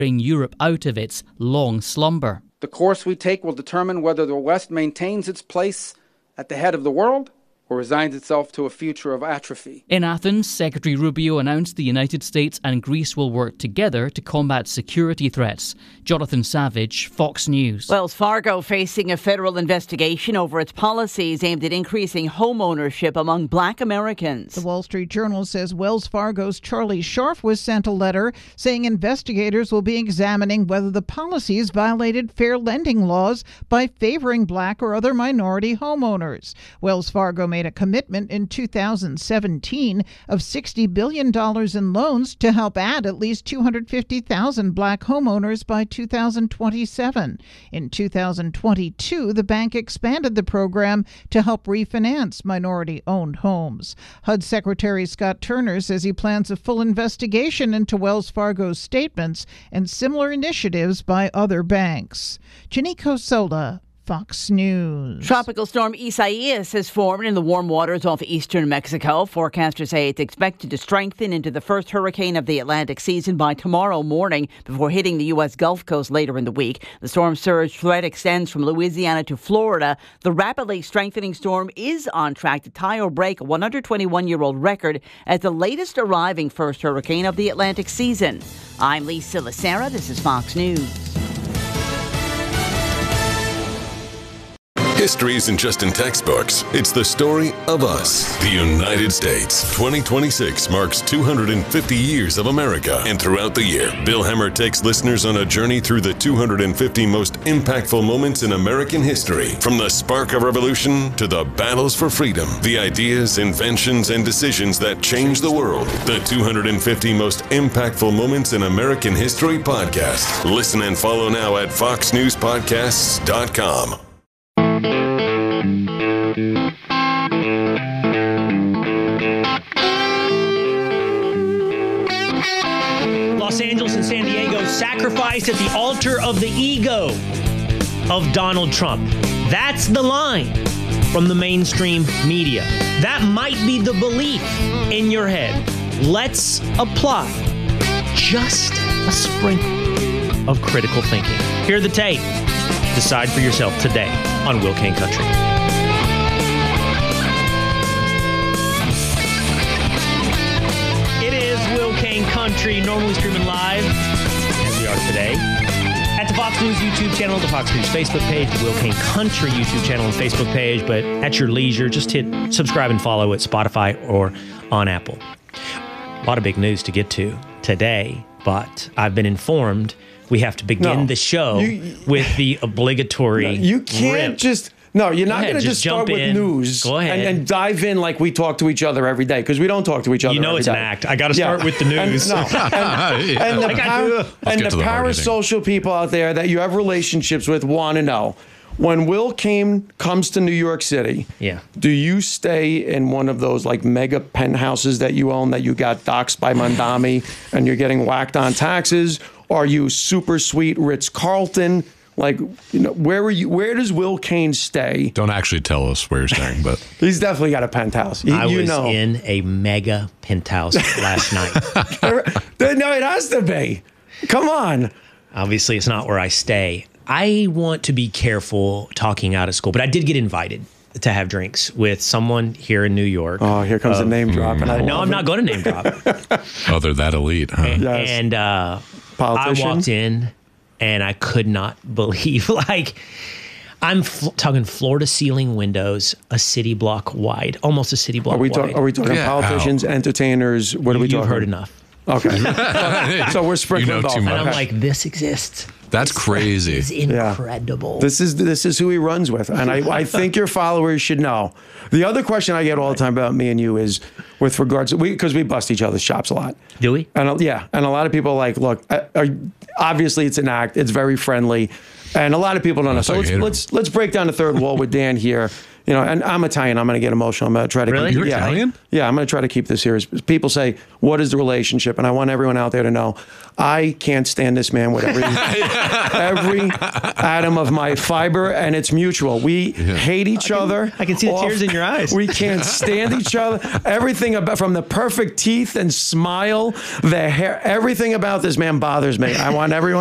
bring Europe out of its long slumber. The course we take will determine whether the West maintains its place at the head of the world or resigns itself to a future of atrophy. In Athens, Secretary Rubio announced the United States and Greece will work together to combat security threats. Jonathan Savage, Fox News. Wells Fargo facing a federal investigation over its policies aimed at increasing home ownership among Black Americans. The Wall Street Journal says Wells Fargo's Charlie Scharf was sent a letter saying investigators will be examining whether the policies violated fair lending laws by favoring Black or other minority homeowners. Wells Fargo made a commitment in 2017 of $60 billion in loans to help add at least 250,000 Black homeowners by 2027. In 2022, the bank expanded the program to help refinance minority-owned homes. HUD Secretary Scott Turner says he plans a full investigation into Wells Fargo's statements and similar initiatives by other banks. Janiko Sola, Fox News. Tropical storm Isaias has formed in the warm waters off eastern Mexico. Forecasters say it's expected to strengthen into the first hurricane of the Atlantic season by tomorrow morning before hitting the U.S. Gulf Coast later in the week. The storm surge threat extends from Louisiana to Florida. The rapidly strengthening storm is on track to tie or break a 121-year-old record as the latest arriving first hurricane of the Atlantic season. I'm Lisa Lacera. This is Fox News. History isn't just in textbooks. It's the story of us. The United States. 2026 marks 250 years of America. And throughout the year, Bill Hemmer takes listeners on a journey through the 250 most impactful moments in American history. From the spark of revolution to the battles for freedom. The ideas, inventions, and decisions that changed the world. The 250 most impactful moments in American history podcast. Listen and follow now at foxnewspodcasts.com. Los Angeles and San Diego sacrificed at the altar of the ego of Donald Trump. That's the line from the mainstream media. That might be the belief in your head. Let's apply just a sprinkle of critical thinking. Hear the tape. Decide for yourself today on Will Kane Country. It is Will Kane Country, normally streaming live, as we are today, at the Fox News YouTube channel, the Fox News Facebook page, the Will Kane Country YouTube channel and Facebook page, but at your leisure, just hit subscribe and follow at Spotify or on Apple. A lot of big news to get to today, but I've been informed we have to begin the show with the obligatory you can't rip. just... No, you're not going to just start with news and dive in like we talk to each other every day, because we don't talk to each other every day. You know it's an act. I got to start with the news. And the parasocial people out there that you have relationships with want to know, when Will Kane comes to New York City, do you stay in one of those like mega penthouses that you own that you got doxxed by Mondami and you're getting whacked on taxes? Or are you super sweet Ritz-Carlton? Like, you know, where does Will Kane stay? Don't actually tell us where you're staying, but he's definitely got a penthouse. I was in a mega penthouse last night. No, it has to be. Come on. Obviously, it's not where I stay. I want to be careful talking out of school, but I did get invited to have drinks with someone here in New York. Oh, here comes the name drop. No, I'm not going to name drop. Oh, they're that elite, huh? And I walked in. And I could not believe, like, I'm talking floor-to-ceiling windows, a city block wide, almost a city block wide. Are we talking politicians, entertainers? What are we talking? You've heard enough. Okay. So we're sprinkling off. And I'm like, this exists. That's crazy. This is incredible. This is who he runs with. And I think your followers should know. The other question I get all the time about me and you is with regards to, because we bust each other's chops a lot. Do we? And and a lot of people are like, look, obviously it's an act. It's very friendly. And a lot of people don't know. So let's break down the third wall with Dan here. You know, and I'm Italian. I'm going to get emotional. I'm going to try to. Really? You're Italian? Yeah, I'm going to try to keep this serious. People say, "What is the relationship?" And I want everyone out there to know, I can't stand this man with every atom of my fiber, and it's mutual. We hate each other. I can see the tears in your eyes. We can't stand each other. Everything about, from the perfect teeth and smile, the hair, everything about this man bothers me. I want everyone